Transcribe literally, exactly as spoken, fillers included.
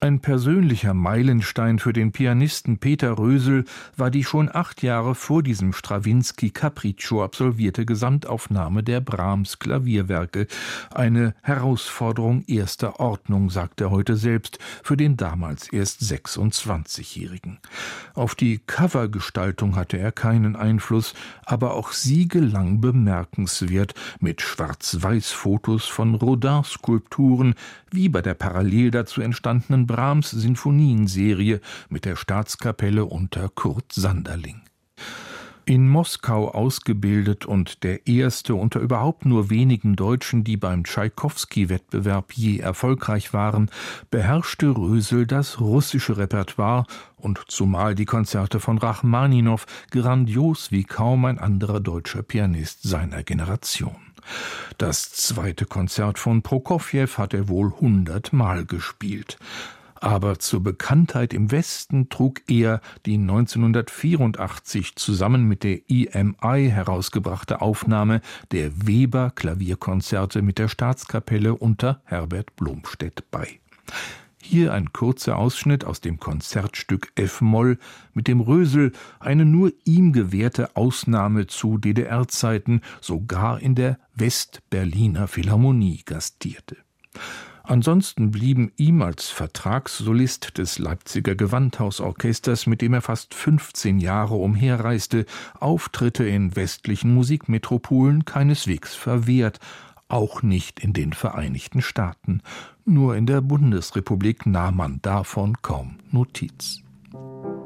Ein persönlicher Meilenstein für den Pianisten Peter Rösel war die schon acht Jahre vor diesem Strawinski Capriccio absolvierte Gesamtaufnahme der Brahms Klavierwerke. Eine Herausforderung erster Ordnung, sagt er heute selbst, für den damals erst sechsundzwanzigjährigen. Auf die Covergestaltung hatte er keinen Einfluss, aber auch sie gelang bemerkenswert mit Schwarz-Weiß-Fotos von Rodin-Skulpturen, wie bei der parallel dazu entstandenen Brahms-Sinfonienserie mit der Staatskapelle unter Kurt Sanderling. In Moskau ausgebildet und der erste unter überhaupt nur wenigen Deutschen, die beim Tschaikowski-Wettbewerb je erfolgreich waren, beherrschte Rösel das russische Repertoire und zumal die Konzerte von Rachmaninow grandios wie kaum ein anderer deutscher Pianist seiner Generation. Das zweite Konzert von Prokofjew hat er wohl hundertmal gespielt. Aber zur Bekanntheit im Westen trug er die neunzehnhundertvierundachtzig zusammen mit der E M I herausgebrachte Aufnahme der Weber-Klavierkonzerte mit der Staatskapelle unter Herbert Blomstedt bei. Hier ein kurzer Ausschnitt aus dem Konzertstück F-Moll, mit dem Rösel eine nur ihm gewährte Ausnahme zu D D R-Zeiten sogar in der West-Berliner Philharmonie gastierte. Ansonsten blieben ihm als Vertragssolist des Leipziger Gewandhausorchesters, mit dem er fast fünfzehn Jahre umherreiste, Auftritte in westlichen Musikmetropolen keineswegs verwehrt, auch nicht in den Vereinigten Staaten. Nur in der Bundesrepublik nahm man davon kaum Notiz.